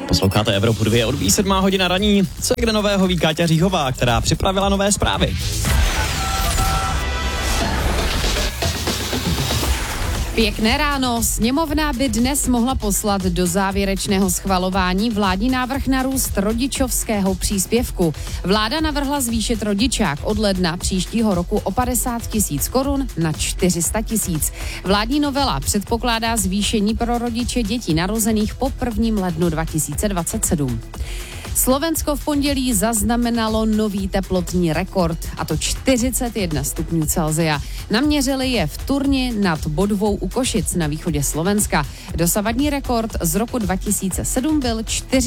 Posloucháte Evropu 2, odbíjí 7 hodina raní. Co je kde nového, ví Káťa Říhová, která připravila nové zprávy. Pěkné ráno. Sněmovna by dnes mohla poslat do závěrečného schvalování vládní návrh na růst rodičovského příspěvku. Vláda navrhla zvýšit rodičák od ledna příštího roku o 50 000 korun na 400 000. Vládní novela předpokládá zvýšení pro rodiče dětí narozených po 1. lednu 2027. Slovensko v pondělí zaznamenalo nový teplotní rekord, a to 41 stupňů Celsia. Naměřili je v Turni nad Bodvou u Košic na východě Slovenska. Dosavadní rekord z roku 2007 byl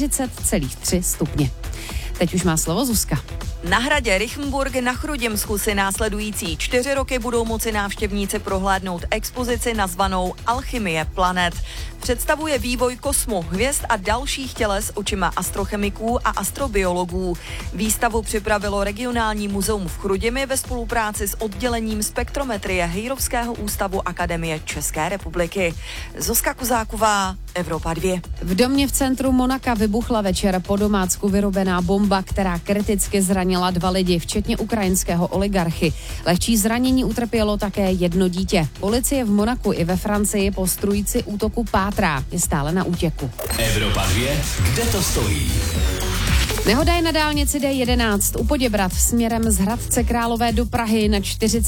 40,3 stupně. Teď už má slovo Zuzka. Na hradě Rychenburg na Chruděmsku si následující 4 roky budou moci návštěvníci prohlédnout expozici nazvanou Alchymie planet. Představuje vývoj kosmu, hvězd a dalších těles očima astrochemiků a astrobiologů. Výstavu připravilo regionální muzeum v Chruděmi ve spolupráci s oddělením spektrometrie Hejrovského ústavu Akademie České republiky. Zuzka Kuzáková, Evropa 2. V domě v centru Monaka vybuchla večer po domácku vyrobená bomba, která kriticky zranila 2 lidi, včetně ukrajinského oligarchy. Lehčí zranění utrpělo také 1 dítě. Policie v Monaku i ve Francii po strůjci útoku pátrá, je stále na útěku. Evropa 2, kde to stojí? Nehoda je na dálnici D11 u Poděbrad směrem z Hradce Králové do Prahy. Na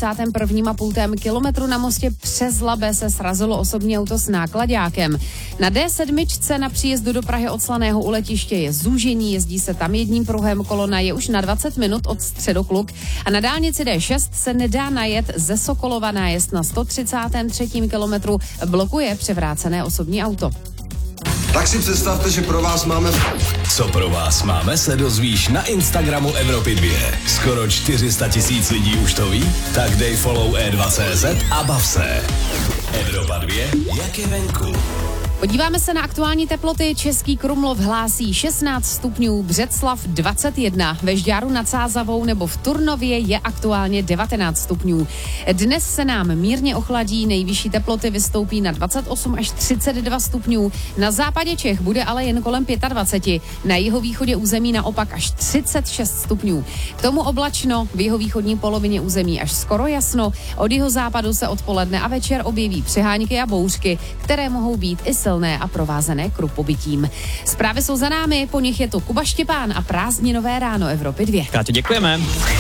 41,5 kilometru na mostě přes Labe se srazilo osobní auto s náklaďákem. Na D7 na příjezdu do Prahy od Slaného u letiště je zúžení, jezdí se tam jedním pruhem, kolona je už na 20 minut od Středokluk a na dálnici D6 se nedá najet ze Sokolova, nájezd na 133. kilometru blokuje převrácené osobní auto. Tak si představte, že pro vás máme... Co pro vás máme, se dozvíš na Instagramu Evropy 2. Skoro 400 000 lidí už to ví? Tak dej follow E2.cz a bav se. Evropa 2, jak je venku? Podíváme se na aktuální teploty. Český Krumlov hlásí 16 stupňů, Břeclav 21, ve Žďáru nad Sázavou nebo v Turnově je aktuálně 19 stupňů. Dnes se nám mírně ochladí, nejvyšší teploty vystoupí na 28 až 32 stupňů. Na západě Čech bude ale jen kolem 25, na jihovýchodě území naopak až 36 stupňů. K tomu oblačno, v jihovýchodní polovině území až skoro jasno, od jihozápadu se odpoledne a večer objeví přehánky a bouřky, které mohou být i silné a provázené krupobytím. Zprávy jsou za námi, po nich je tu Kuba Štěpán a prázdninové ráno Evropy 2. Káťo, děkujeme.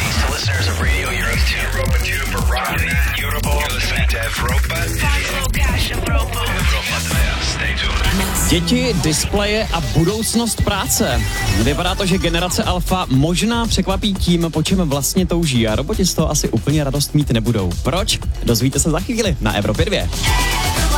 Děti, displeje a budoucnost práce. Vypadá to, že generace Alfa možná překvapí tím, po čem vlastně touží a roboti z toho asi úplně radost mít nebudou. Proč? Dozvíte se za chvíli na Evropě 2.